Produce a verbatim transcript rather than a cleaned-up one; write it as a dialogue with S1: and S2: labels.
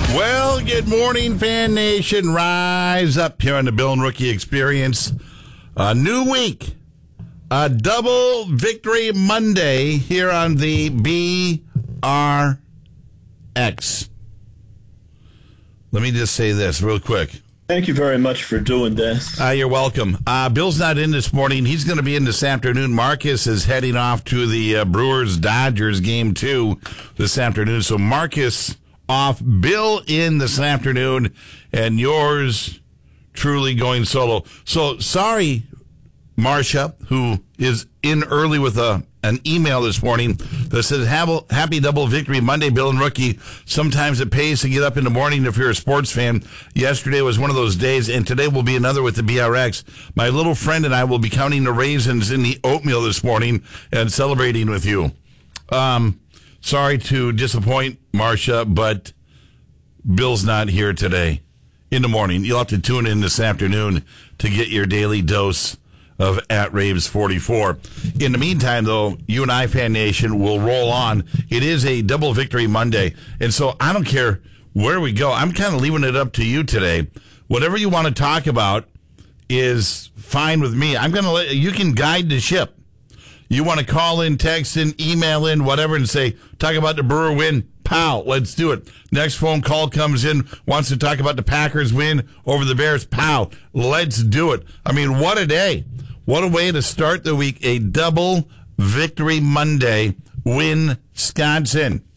S1: Well, good morning, Fan Nation. Rise up here on the Bill and Rookie Experience. A new week. A double victory Monday here on the B R X. Let me just say this real quick.
S2: Thank you very much for doing this.
S1: Uh, you're welcome. Uh, Bill's not in this morning. He's going to be in this afternoon. Marcus is heading off to the uh, Brewers-Dodgers game two this afternoon. So Marcus off, Bill in this afternoon, and yours truly going solo. So sorry, Marcia, who is in early with a an email this morning that says, happy double victory Monday, Bill and Rookie. Sometimes it pays to get up in the morning if you're a sports fan. Yesterday was one of those days, and today will be another with the B R X. My little friend and I will be counting the raisins in the oatmeal this morning and celebrating with you. Um, sorry to disappoint, Marcia, but Bill's not here today in the morning. You'll have to tune in this afternoon to get your daily dose of At Raves forty-four. In the meantime, though, you and I, Fan Nation, will roll on. It is a double victory Monday, and so I don't care where we go. I'm kind of leaving it up to you today. Whatever you want to talk about is fine with me. I'm going to let you can guide the ship. You want to call in, text in, email in, whatever, and say, talk about the Brewer win. Pow, let's do it. Next phone call comes in, wants to talk about the Packers win over the Bears. Pow, let's do it. I mean, what a day. What a way to start the week. A double victory Monday. Win, Wisconsin.